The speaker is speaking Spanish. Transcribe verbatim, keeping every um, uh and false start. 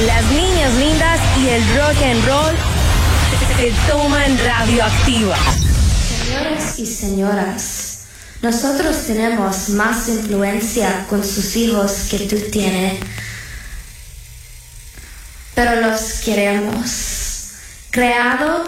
Las niñas lindas y el rock and roll se toman radioactiva. Señores y señoras, nosotros tenemos más influencia con sus hijos que tú tienes, pero los queremos. Creado